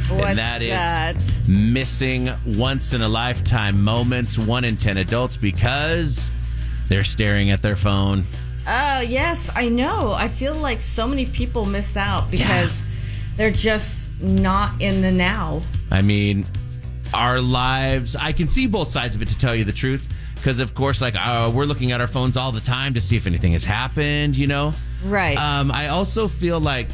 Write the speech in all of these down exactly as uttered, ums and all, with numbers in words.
What's and that is that? missing once-in-a-lifetime moments, one in ten adults, because they're staring at their phone. Oh, yes, I know. I feel like so many people miss out because Yeah. they're just not in the now. I mean, our lives, I can see both sides of it, to tell you the truth, because, of course, like, uh, we're looking at our phones all the time to see if anything has happened, you know? Right. Um, I also feel like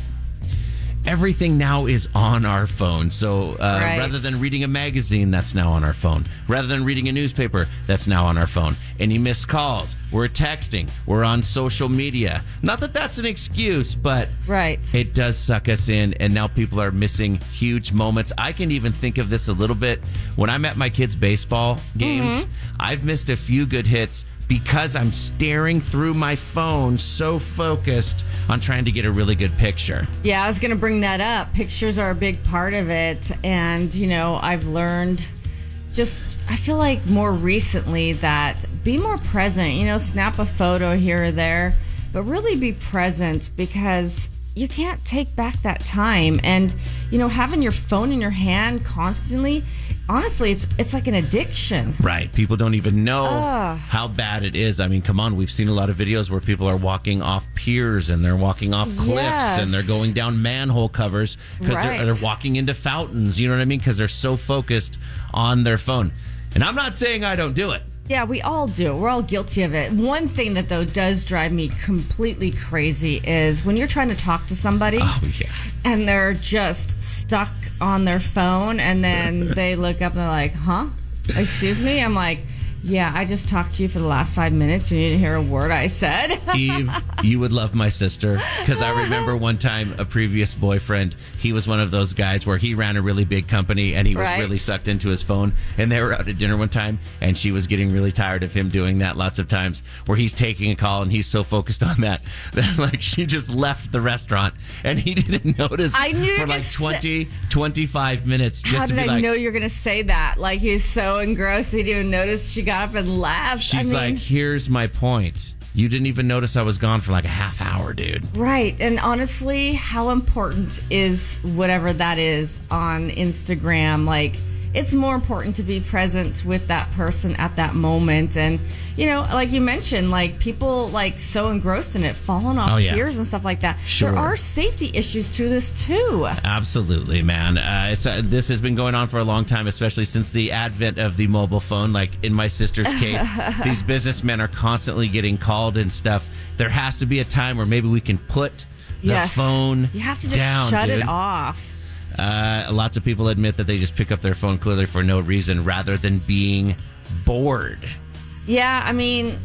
everything now is on our phone. So uh, Right. rather than reading a magazine, that's now on our phone. Rather than reading a newspaper, that's now on our phone. Any missed calls, we're texting, we're on social media. Not that that's an excuse, but Right. it does suck us in, and now people are missing huge moments. I can even think of this a little bit. When I'm at my kids' baseball games, Mm-hmm. I've missed a few good hits because I'm staring through my phone, so focused on trying to get a really good picture. Yeah, I was going to bring that up. Pictures are a big part of it. And, you know, I've learned just, I feel like more recently that be more present, you know, snap a photo here or there, but really be present, because you can't take back that time. And, you know, having your phone in your hand constantly, honestly, it's it's like an addiction. Right. People don't even know Ugh. how bad it is. I mean, come on. We've seen a lot of videos where people are walking off piers and they're walking off cliffs Yes. and they're going down manhole covers because Right. they're, they're walking into fountains. You know what I mean? Because they're so focused on their phone. And I'm not saying I don't do it. Yeah, we all do. We're all guilty of it. One thing that, though, does drive me completely crazy is when you're trying to talk to somebody Oh, yeah. and they're just stuck on their phone, and then they look up and they're like, huh? Excuse me? I'm like, yeah, I just talked to you for the last five minutes. You didn't hear a word I said. Eve, you would love my sister, because I remember one time a previous boyfriend, he was one of those guys where he ran a really big company and he was Right. really sucked into his phone, and they were out at dinner one time and she was getting really tired of him doing that lots of times, where he's taking a call and he's so focused on that that like she just left the restaurant and he didn't notice I knew you for were like gonna twenty, twenty-five minutes just How to did be I like, know you were going to say that? Like, he was so engrossed he didn't even notice she got up and left. she's I mean, like, here's my point. You didn't even notice I was gone for like a half hour, dude. right. And honestly, how important is whatever that is on Instagram? Like, it's more important to be present with that person at that moment. And, you know, like you mentioned, like, people like so engrossed in it, falling off Oh, yeah. piers and stuff like that. Sure. There are safety issues to this too. Absolutely, man. Uh, it's, uh, this has been going on for a long time, especially since the advent of the mobile phone. Like in my sister's case, these businessmen are constantly getting called and stuff. There has to be a time where maybe we can put the Yes. phone You have to just down, shut dude. it off. Uh, lots of people admit that they just pick up their phone clearly for no reason rather than being bored. Yeah, I mean,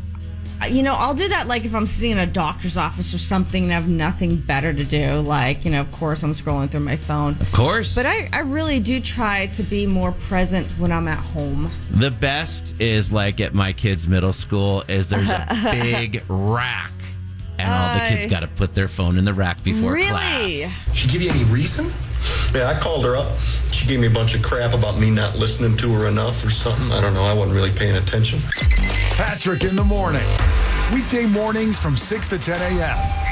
you know, I'll do that like if I'm sitting in a doctor's office or something and I have nothing better to do. Like, you know, of course I'm scrolling through my phone. Of course. But I, I really do try to be more present when I'm at home. The best is like at my kids' middle school is there's a big rack. And all the kids Aye. got to put their phone in the rack before Really? class. She give you any reason? Yeah, I called her up. She gave me a bunch of crap about me not listening to her enough or something. I don't know. I wasn't really paying attention. Patrick in the morning. Weekday mornings from six to ten a.m.